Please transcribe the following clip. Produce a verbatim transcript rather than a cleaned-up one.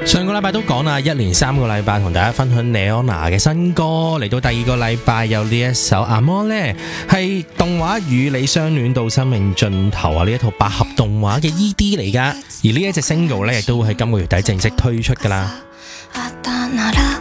上個禮拜都講啦，一連三個禮拜同大家分享 Leona 嘅新歌，嚟到第二個禮拜有呢一首 Amor 呢，係動畫與你相戀到生命盡頭啊！呢一套百合動畫嘅 E D 嚟噶，而呢一隻 single 呢，亦都會喺今個月底正式推出噶啦。